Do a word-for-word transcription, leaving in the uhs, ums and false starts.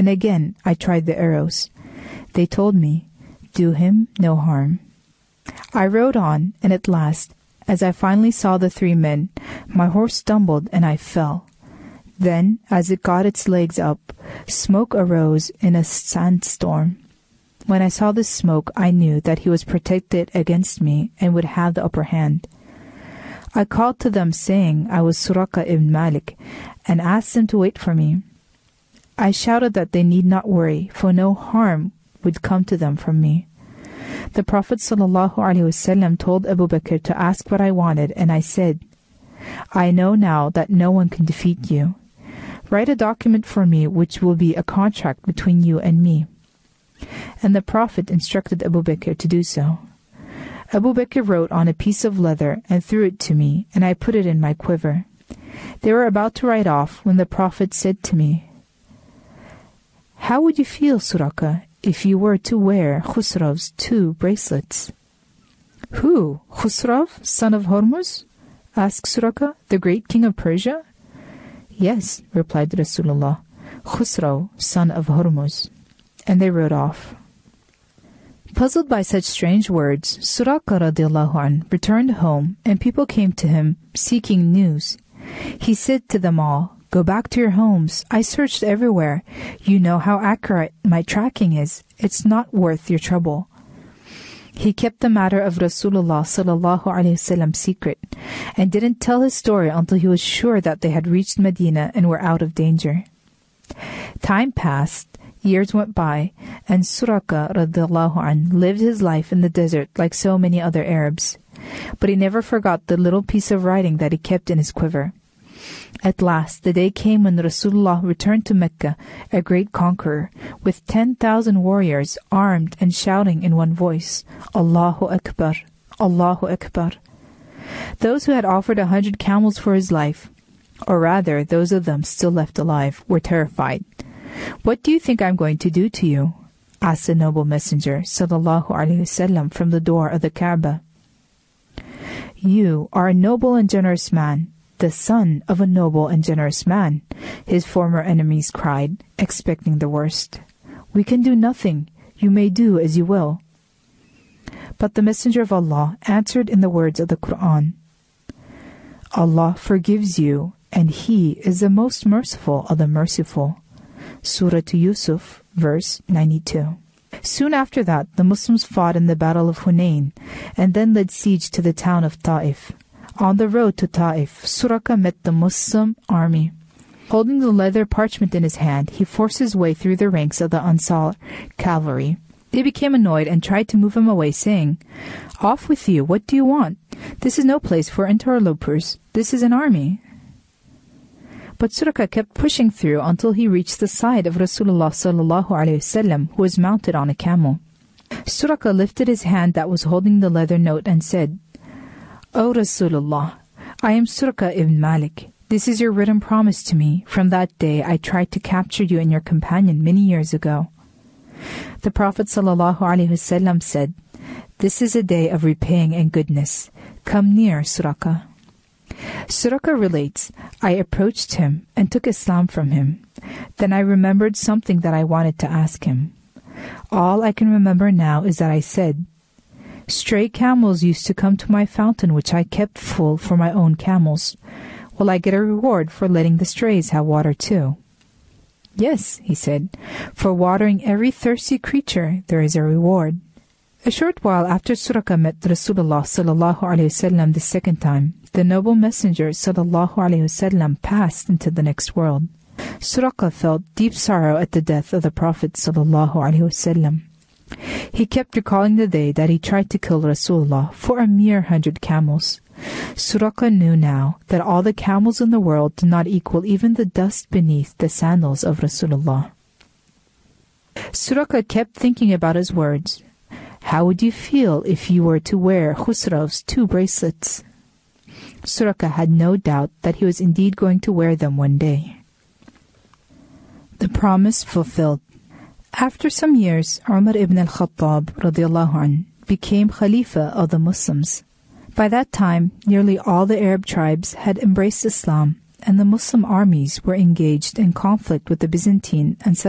and again I tried the arrows. They told me, "Do him no harm." I rode on, and at last, as I finally saw the three men, my horse stumbled and I fell. Then, as it got its legs up, smoke arose in a sandstorm. When I saw the smoke, I knew that he was protected against me and would have the upper hand. I called to them, saying I was Suraka ibn Malik, and asked them to wait for me. I shouted that they need not worry, for no harm would come to them from me. The Prophet ﷺ told Abu Bakr to ask what I wanted, and I said, "I know now that no one can defeat you. Write a document for me which will be a contract between you and me." And the Prophet instructed Abu Bakr to do so. Abu Bakr wrote on a piece of leather and threw it to me, and I put it in my quiver. They were about to ride off when the Prophet said to me, "How would you feel, Suraka, if you were to wear Khusrav's two bracelets?" "Who, Khusrav, son of Hormuz?" asked Suraka, "the great king of Persia?" "Yes," replied Rasulullah, "Khusrav, son of Hormuz." And they rode off. Puzzled by such strange words, Suraka radiallahu anh returned home, and people came to him seeking news. He said to them all, "Go back to your homes. I searched everywhere. You know how accurate my tracking is. It's not worth your trouble." He kept the matter of Rasulullah sallallahu alaihi wasallam secret, and didn't tell his story until he was sure that they had reached Medina and were out of danger. Time passed, years went by, and Suraka radiallahu anh lived his life in the desert like so many other Arabs. But he never forgot the little piece of writing that he kept in his quiver. At last, the day came when Rasulullah returned to Mecca, a great conqueror, with ten thousand warriors, armed and shouting in one voice, "Allahu Akbar! Allahu Akbar!" Those who had offered a hundred camels for his life, or rather those of them still left alive, were terrified. "What do you think I'm going to do to you?" asked the noble messenger sallallahu alaihi wasallam from the door of the Kaaba. "You are a noble and generous man, the son of a noble and generous man," his former enemies cried, expecting the worst. "We can do nothing. You may do as you will." But the Messenger of Allah answered in the words of the Quran, "Allah forgives you, and He is the most merciful of the merciful." Surah Yusuf, verse ninety-two. Soon after that, the Muslims fought in the Battle of Hunain, and then laid siege to the town of Ta'if. On the road to Ta'if, Suraka met the Muslim army. Holding the leather parchment in his hand, he forced his way through the ranks of the Ansar cavalry. They became annoyed and tried to move him away, saying, "Off with you, what do you want? This is no place for interlopers. This is an army." But Suraka kept pushing through until he reached the side of Rasulullah sallallahu alaihi wasallam, who was mounted on a camel. Suraka lifted his hand that was holding the leather note and said, "O Rasulullah, I am Suraka ibn Malik. This is your written promise to me from that day I tried to capture you and your companion many years ago." The Prophet sallallahu alaihi wasallam said, "This is a day of repaying and goodness. Come near, Suraka." Suraka relates, "I approached him and took Islam from him. Then I remembered something that I wanted to ask him. All I can remember now is that I said, 'Stray camels used to come to my fountain which I kept full for my own camels. Will I get a reward for letting the strays have water too?' 'Yes,' he said, 'for watering every thirsty creature there is a reward.'" A short while after Suraka met Rasulullah sallallahu alaihi wasallam the second time, the noble messenger sallallahu alaihi wasallam passed into the next world. Suraka felt deep sorrow at the death of the Prophet sallallahu alaihi wasallam. He kept recalling the day that he tried to kill Rasulullah for a mere hundred camels. Suraka knew now that all the camels in the world did not equal even the dust beneath the sandals of Rasulullah. Suraka kept thinking about his words. How would you feel if you were to wear Khusrav's two bracelets? Suraka had no doubt that he was indeed going to wear them one day. The promise fulfilled. After some years, Umar ibn al-Khattab radiallahu anh became Khalifa of the Muslims. By that time, nearly all the Arab tribes had embraced Islam, and the Muslim armies were engaged in conflict with the Byzantine and